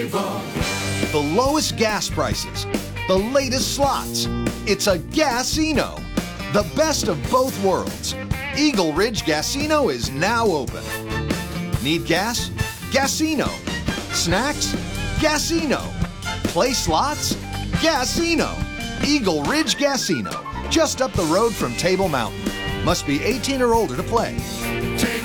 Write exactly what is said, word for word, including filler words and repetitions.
The lowest gas prices, the latest slots. It's a Gasino. The best of both worlds. Eagle Ridge Gasino is now open. Need gas? Gasino. Snacks? Gasino. Play slots? Gasino. Eagle Ridge Gasino. Just up the road from Table Mountain. Must be eighteen or older to play.